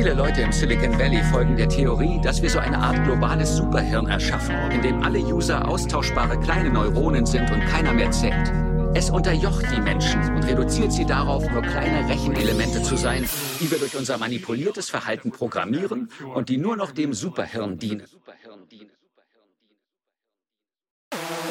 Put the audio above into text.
Viele Leute im Silicon Valley folgen der Theorie, dass wir so eine Art globales Superhirn erschaffen, in dem alle User austauschbare kleine Neuronen sind und keiner mehr zählt. Es unterjocht die Menschen und reduziert sie darauf, nur kleine Rechenelemente zu sein, die wir durch unser manipuliertes Verhalten programmieren und die nur noch dem Superhirn dienen.